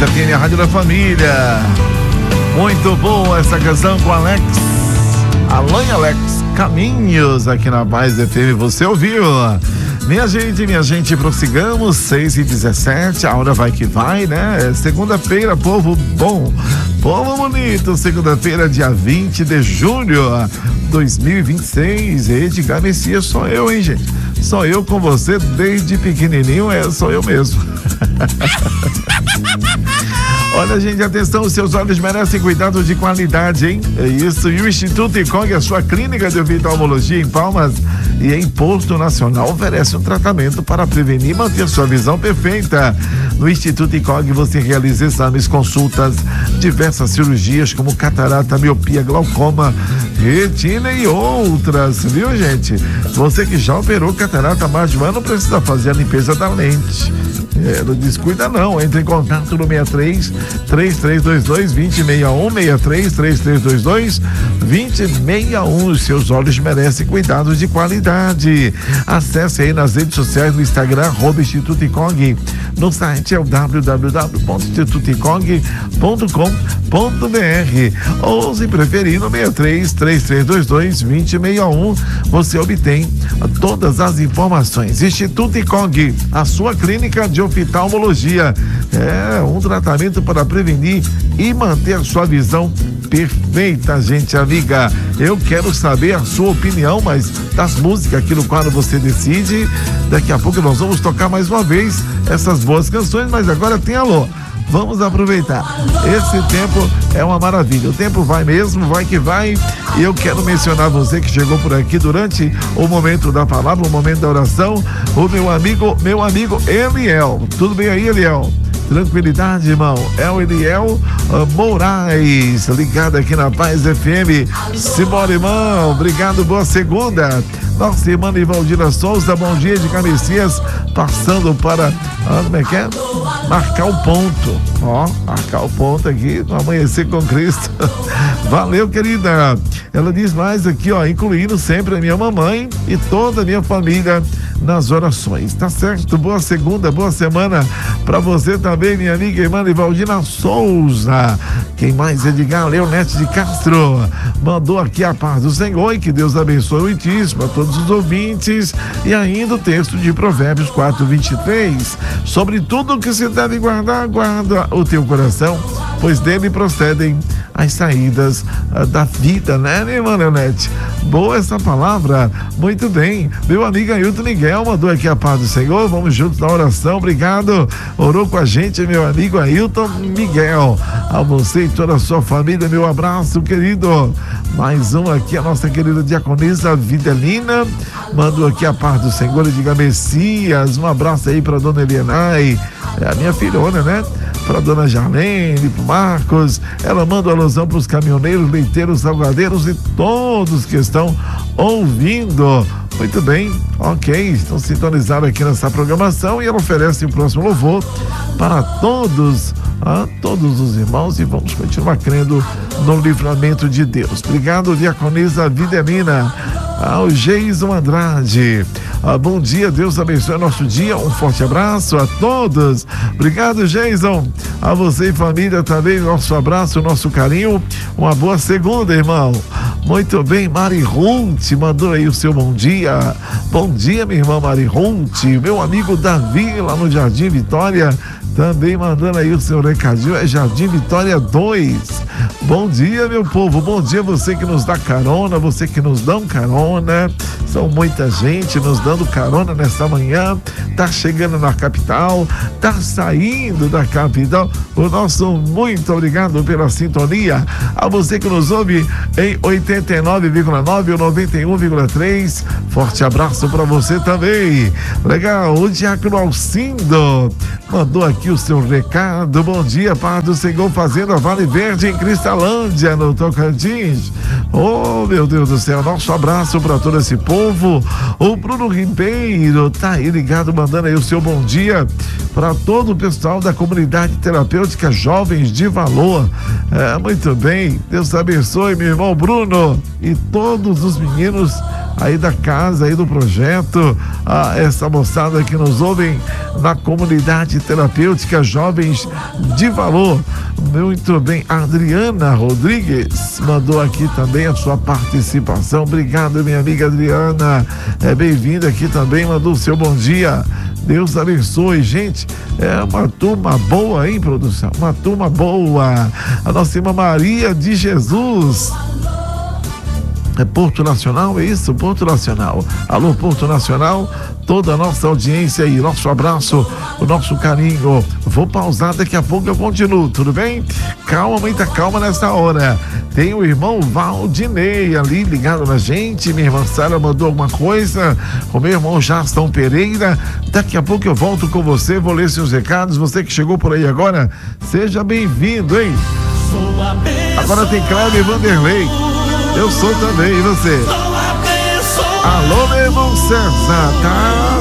FM, a Rádio da Família. Muito boa essa canção com Alex, Alan e Alex, Caminhos, aqui na Paz FM, você ouviu? Minha gente, prossigamos, 6h17, a hora vai que vai, né? Segunda-feira, povo bom, povo bonito, segunda-feira, dia 20 de julho de 2026, Edgar Messias, sou eu, hein, gente? Sou eu com você desde pequenininho, sou eu mesmo. Olha, gente, atenção, seus olhos merecem cuidado de qualidade, hein? É isso. E o Instituto ICOG, a sua clínica de oftalmologia em Palmas e em Posto Nacional, oferece um tratamento para prevenir e manter sua visão perfeita. No Instituto ICOG você realiza exames, consultas, diversas cirurgias como catarata, miopia, glaucoma, retina e outras, viu, gente? Você que já operou catarata há mais de um ano precisa fazer a limpeza da lente. Não descuida não, entre em contato no 63-3322-2061, os seus olhos merecem cuidados de qualidade. Acesse aí nas redes sociais, no Instagram, @Instituto ICOG, no site é o www.institutoicog.com.br, ou se preferir no 63-3322-2061, você obtém todas as informações. Instituto ICOG, a sua clínica de oftalmologia, um tratamento para prevenir e manter a sua visão perfeita, gente amiga. Eu quero saber a sua opinião, mas das músicas aqui no quadro você decide. Daqui a pouco nós vamos tocar mais uma vez essas boas canções, mas agora tem alô. Vamos aproveitar. Esse tempo é uma maravilha. O tempo vai mesmo, vai que vai. E eu quero mencionar você que chegou por aqui durante o momento da palavra, o momento da oração, o meu amigo Eliel. Tudo bem aí, Eliel? Tranquilidade, irmão. É o Eliel Moraes, ligado aqui na Paz FM. Simbora, irmão. Obrigado, boa segunda. Nossa irmã Ivaldina Souza, bom dia de Messias, passando para, como é que é? Marcar o ponto. Marcar o ponto aqui no Amanhecer com Cristo. Valeu, querida. Ela diz mais aqui, incluindo sempre a minha mamãe e toda a minha família nas orações. Tá certo? Boa segunda, boa semana pra você também, minha amiga irmã Ivaldina Souza. Quem mais? Edgar Leonete de Castro mandou aqui a paz do Senhor e que Deus abençoe o Altíssimo a todos os ouvintes. E ainda o texto de Provérbios 4:23, sobre tudo que se deve guardar, guarda o teu coração, pois dele procedem as saídas da vida, né, minha irmã Leonete? Boa essa palavra, muito bem. Meu amigo Ailton Miguel mandou aqui a paz do Senhor, vamos juntos na oração, obrigado. Orou com a gente, meu amigo Ailton Miguel. A você e toda a sua família, meu abraço, querido. Mais um aqui, a nossa querida diaconisa Videlina mandou aqui a paz do Senhor, diga Messias. Um abraço aí pra dona Elienay, a minha filhona, né? Para dona Jarlene, pro Marcos. Ela manda uma alusão para os caminhoneiros, leiteiros, salgadeiros e todos que estão ouvindo. Muito bem, ok, estão sintonizados aqui nessa programação e ela oferece o próximo louvor para todos os irmãos e vamos continuar crendo no livramento de Deus. Obrigado, diaconisa Videlina. Ao Geison Andrade. Bom dia, Deus abençoe nosso dia. Um forte abraço a todos. Obrigado, Geison. A você e família também, nosso abraço, nosso carinho. Uma boa segunda, irmão. Muito bem, Mari Ruth mandou aí o seu bom dia. Bom dia, minha irmã Mari Ruth. Meu amigo Davi, lá no Jardim Vitória, também mandando aí o seu recadinho. É Jardim Vitória 2. Bom dia, meu povo. Bom dia, você que nos dá carona, você que nos dá carona. São muita gente nos dando carona nessa manhã. Tá chegando na capital, tá saindo da capital. O nosso muito obrigado pela sintonia. A você que nos ouve em 89,9 ou 91,3. Forte abraço para você também. Legal, o Diácono Alcindo mandou aqui o seu recado. Bom dia, paz do Senhor, Fazenda Vale Verde em Cristalândia, no Tocantins. Oh, meu Deus do céu, nosso abraço para todo esse povo. O Bruno Ribeiro tá aí ligado, mandando aí o seu bom dia para todo o pessoal da comunidade terapêutica Jovens de Valor. Muito bem, Deus abençoe, meu irmão Bruno, e todos os meninos aí da casa, aí do projeto, essa moçada que nos ouvem na comunidade terapêutica Jovens de Valor. Muito bem, a Adriana Rodrigues mandou aqui também a sua participação. Obrigado, minha amiga Adriana, bem-vinda aqui também, mandou o seu bom dia. Deus abençoe, gente. É uma turma boa, hein, produção? Uma turma boa. A nossa irmã Maria de Jesus. É Porto Nacional, é isso? Porto Nacional. Alô, Porto Nacional, toda a nossa audiência aí, nosso abraço, o nosso carinho. Vou pausar, daqui a pouco eu continuo, tudo bem? Calma, muita calma nessa hora. Tem o irmão Valdinei ali ligado na gente. Minha irmã Sara mandou alguma coisa. O meu irmão Jastão Pereira. Daqui a pouco eu volto com você, vou ler seus recados. Você que chegou por aí agora, seja bem-vindo, hein? Agora tem Cléber Vanderlei. Eu sou também, e você? Alô, meu irmão César, tá?